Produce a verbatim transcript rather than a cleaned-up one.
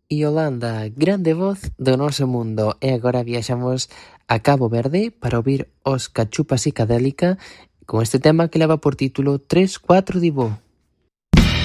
Iolanda, grande voz do noso mundo. E agora viaxamos a Cabo Verde para ouvir os Cachupa Psicadélica con este tema que leva por título tres cuatro Divo.